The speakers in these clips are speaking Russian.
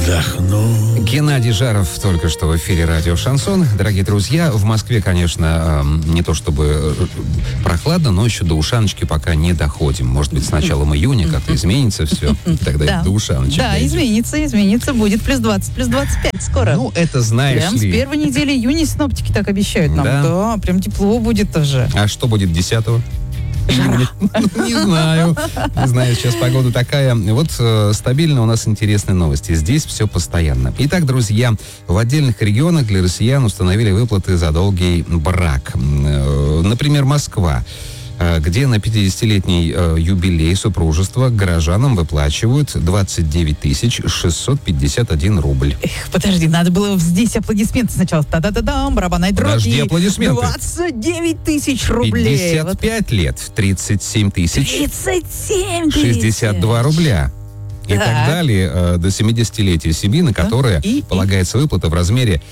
вздохну. Геннадий Жаров только что в эфире радио «Шансон». Дорогие друзья, в Москве, конечно, не то чтобы прохладно, но еще до Ушаночки пока не доходим. Может быть, с началом июня как-то изменится все, тогда и до Ушаночек. Да, изменится, будет плюс 20, плюс 25 скоро. Ну, это знаешь прям ли. С первой недели июня синоптики так обещают нам. Да? Да, прям тепло будет тоже. А что будет 10-го? Жара. Не знаю. Сейчас погода такая. Вот стабильно у нас интересные новости. Здесь все постоянно. Итак, друзья, в отдельных регионах для россиян установили выплаты за долгий брак. Например, Москва, где на 50-летний юбилей супружества горожанам выплачивают 29 651 рубль. Эх, подожди, надо было здесь аплодисменты сначала. Та-да-да-дам, барабанной дроби. Подожди, аплодисменты. 29 тысяч рублей. 55 лет, 37 тысяч 37 тысяч. 62 рубля. И Так. так далее до 70-летия семьи, на которое полагается выплата в размере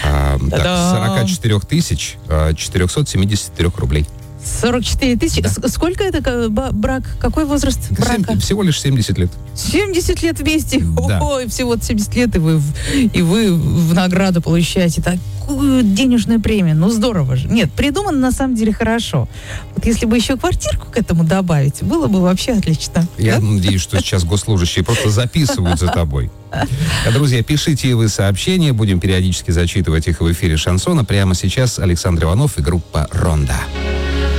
44 тысяч 473 рублей. 44 тысячи. Да. Сколько это брак? Какой возраст брака? Всего лишь 70 лет. 70 лет вместе. Да. Ой, всего 70 лет, и вы в награду получаете такую денежную премию. Ну, здорово же. Нет, придумано на самом деле хорошо. Вот если бы еще квартирку к этому добавить, было бы вообще отлично. Я Да? надеюсь, что сейчас госслужащие просто записывают за тобой. Друзья, пишите и вы сообщения. Будем периодически зачитывать их в эфире «Шансона». Прямо сейчас Александр Иванов и группа «Ронда».